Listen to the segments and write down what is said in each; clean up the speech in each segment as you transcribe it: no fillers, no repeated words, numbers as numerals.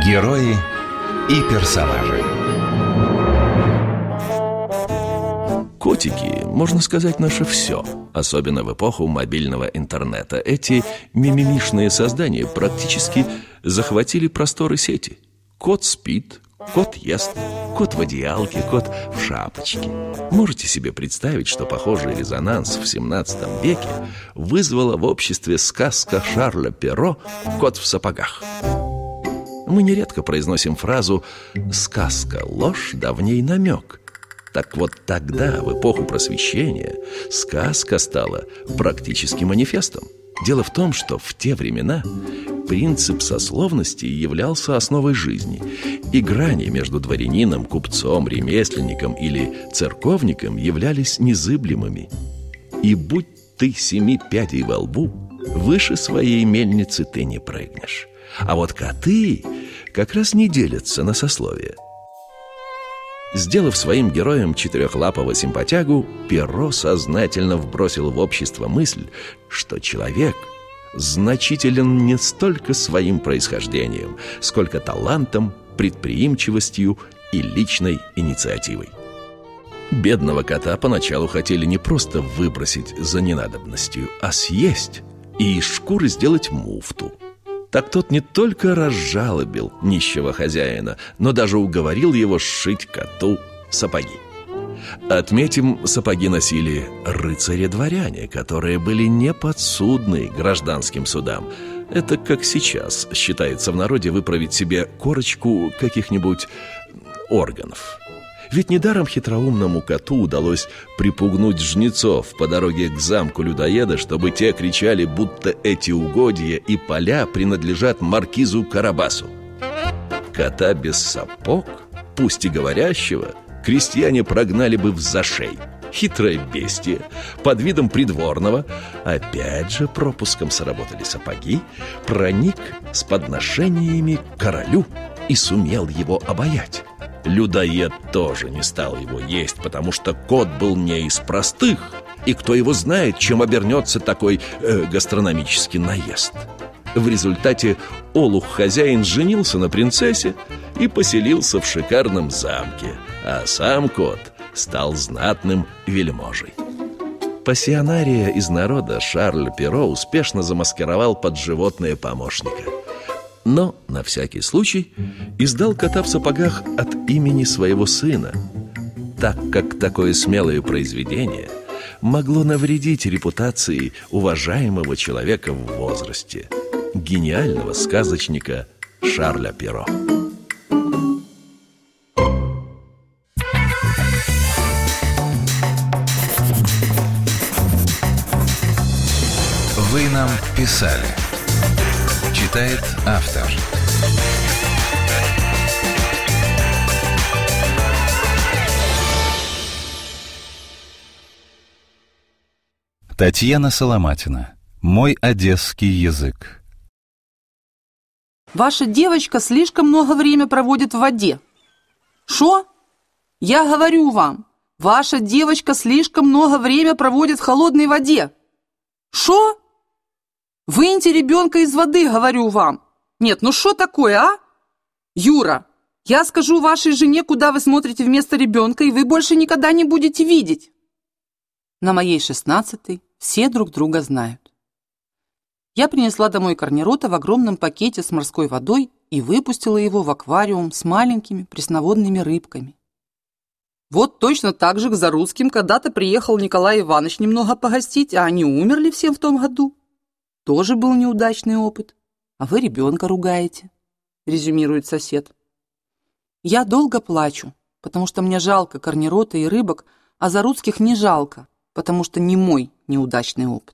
Герои и персонажи. Котики, можно сказать, наше все, особенно в эпоху мобильного интернета. Эти мимимишные создания практически захватили просторы сети. Кот спит, кот ест, кот в одеялке, кот в шапочке. Можете себе представить, что похожий резонанс в 17 веке вызвала в обществе сказка Шарля Перро «Кот в сапогах». Мы нередко произносим фразу «сказка, ложь, давней намек». Так вот тогда, в эпоху Просвещения, сказка стала практически манифестом. Дело в том, что в те времена принцип сословности являлся основой жизни, и грани между дворянином, купцом, ремесленником или церковником являлись незыблемыми. И будь ты 7 пядей во лбу, выше своей мельницы ты не прыгнешь. А вот коты как раз не делятся на сословия. Сделав своим героем четырехлапого симпатягу, Перро сознательно вбросил в общество мысль, что человек значителен не столько своим происхождением, сколько талантом, предприимчивостью и личной инициативой. Бедного кота поначалу хотели не просто выбросить за ненадобностью, а съесть и из шкуры сделать муфту. Так тот не только разжалобил нищего хозяина, но даже уговорил его сшить коту сапоги. Отметим, сапоги носили рыцари-дворяне, которые были неподсудны гражданским судам. Это как сейчас считается в народе выправить себе корочку каких-нибудь органов. Ведь недаром хитроумному коту удалось припугнуть жнецов по дороге к замку людоеда, чтобы те кричали, будто эти угодья и поля принадлежат маркизу Карабасу. Кота без сапог, пусть и говорящего, крестьяне прогнали бы в зашей. Хитрое бестие, под видом придворного, опять же пропуском сработали сапоги, проник с подношениями к королю и сумел его обаять. Людоед тоже не стал его есть, потому что кот был не из простых, и кто его знает, чем обернется такой гастрономический наезд. В результате олух-хозяин женился на принцессе и поселился в шикарном замке, а сам кот стал знатным вельможей. Пассионария из народа Шарль Перро успешно замаскировал под животное помощника. Но, на всякий случай, издал кота в сапогах от имени своего сына, так как такое смелое произведение могло навредить репутации уважаемого человека в возрасте, гениального сказочника Шарля Перро. Вы нам писали. Читает автор. Татьяна Соломатина. Мой одесский язык. Ваша девочка слишком много времени проводит в воде. Шо? Я говорю вам, ваша девочка слишком много времени проводит в холодной воде. Шо? Выньте ребенка из воды, говорю вам. Нет, ну что такое, а? Юра, я скажу вашей жене, куда вы смотрите вместо ребенка, и вы больше никогда не будете видеть. На моей 16-й все друг друга знают. Я принесла домой корнерота в огромном пакете с морской водой и выпустила его в аквариум с маленькими пресноводными рыбками. Вот точно так же к Заруцким когда-то приехал Николай Иванович немного погостить, а они умерли всем в том году. Тоже был неудачный опыт, а вы ребенка ругаете, резюмирует сосед. Я долго плачу, потому что мне жалко корнерота и рыбок, а Заруцких не жалко, потому что не мой неудачный опыт.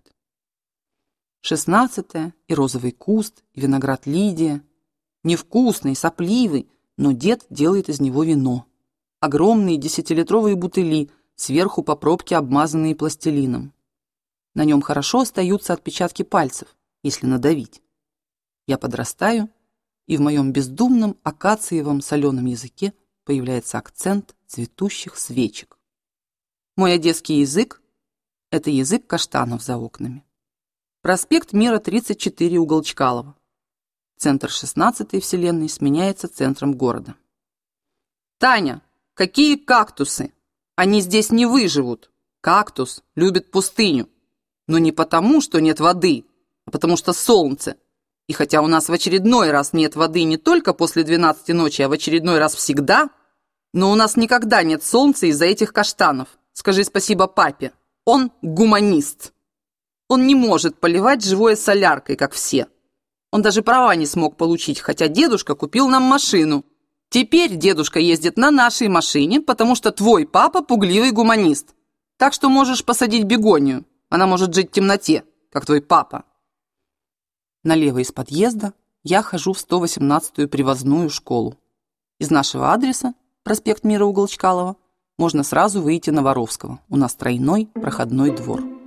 16-е, и розовый куст, и виноград Лидия. Невкусный, сопливый, но дед делает из него вино. Огромные 10-литровые бутыли, сверху по пробке обмазанные пластилином. На нем хорошо остаются отпечатки пальцев, если надавить. Я подрастаю, и в моем бездумном акациевом соленом языке появляется акцент цветущих свечек. Мой одесский язык — это язык каштанов за окнами. Проспект Мира, 34, угол Чкалова. Центр 16-й вселенной сменяется центром города. Таня, какие кактусы? Они здесь не выживут. Кактус любит пустыню. Но не потому, что нет воды, а потому что солнце. И хотя у нас в очередной раз нет воды не только после 12 ночи, а в очередной раз всегда, но у нас никогда нет солнца из-за этих каштанов. Скажи спасибо папе. Он гуманист. Он не может поливать живое соляркой, как все. Он даже права не смог получить, хотя дедушка купил нам машину. Теперь дедушка ездит на нашей машине, потому что твой папа пугливый гуманист. Так что можешь посадить бегонию. Она может жить в темноте, как твой папа. Налево из подъезда я хожу в 118-ю привозную школу. Из нашего адреса, проспект Мира, угол Чкалова, можно сразу выйти на Воровского. У нас тройной проходной двор.